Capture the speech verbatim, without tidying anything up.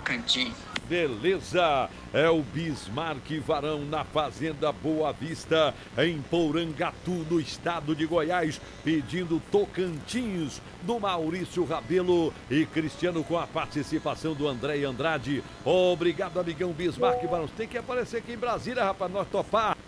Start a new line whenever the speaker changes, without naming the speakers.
Cantinho.
Beleza, é o Bismarck Varão na Fazenda Boa Vista, em Porangatu, no estado de Goiás, pedindo Tocantins, do Maurício Rabelo e Cristiano, com a participação do André Andrade. Obrigado, amigão Bismarck Varão. Tem que aparecer aqui em Brasília, rapaz, nós topar.